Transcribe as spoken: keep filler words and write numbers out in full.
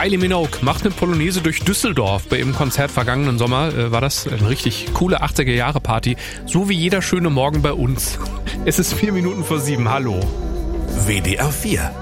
Kylie Minogue macht eine Polonaise durch Düsseldorf. Bei ihrem Konzert vergangenen Sommer äh, war das eine richtig coole achtziger-Jahre-Party. So wie jeder schöne Morgen bei uns. Es ist vier Minuten vor sieben. Hallo. W D R vier